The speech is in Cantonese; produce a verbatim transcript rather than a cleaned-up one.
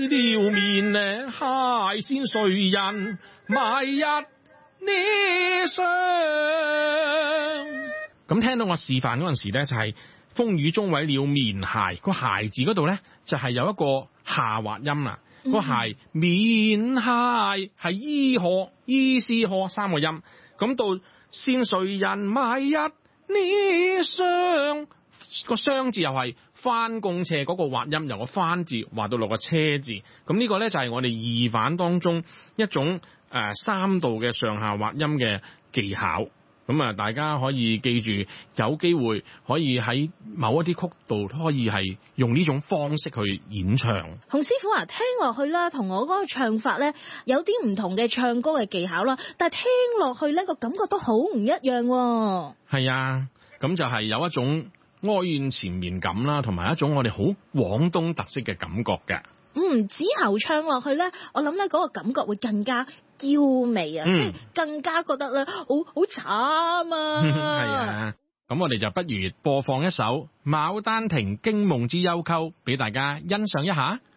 撩面呢，海鮮誰人買一呢雙？咁聽到我示範嗰陣時咧，就係、是、風雨中委了棉鞋，個鞋字嗰度咧就係、是、有一個下滑音啦。個、嗯、鞋棉鞋係醫學醫師學三個音，咁到先誰人買一呢雙？個雙字又係翻共斜嗰個滑音，由個翻字滑到落個車字，咁呢個咧就係我哋二反當中一種誒、呃、三度嘅上下滑音嘅技巧。咁啊，大家可以記住，有機會可以喺某一啲曲度可以係用呢種方式去演唱。 洪師傅啊，聽落去啦，同我嗰個唱法咧有啲唔同嘅唱歌嘅技巧啦，但係聽落去咧個感覺都好唔一樣喎。係啊，咁就係有一種哀怨纏綿感啦，同埋一種我哋好廣東特色嘅感覺嘅。 嗯，子喉唱落去咧，我諗咧嗰個感覺會更加嬌美啊，嗯、即係更加覺得咧好好慘啊。係啊，咁我哋就不如播放一首《牡丹亭驚夢之幽媾》俾大家欣賞一下。